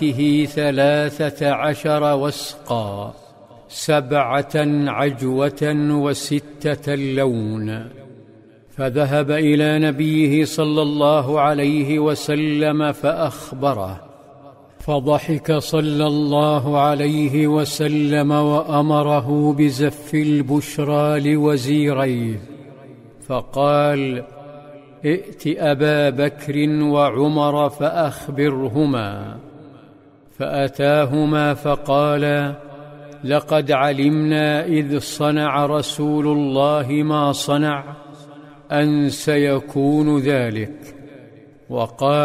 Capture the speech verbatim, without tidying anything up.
ثلاثة عشر وسقا، سبعة عجوة وستة لون. فذهب إلى نبيه صلى الله عليه وسلم فأخبره، فضحك صلى الله عليه وسلم وأمره بزف البشرى لوزيريه، فقال: ائت أبا بكر وعمر فأخبرهما. فأتاهما فقال: لقد علمنا إذ صنع رسول الله ما صنع أن سيكون ذلك. وقال: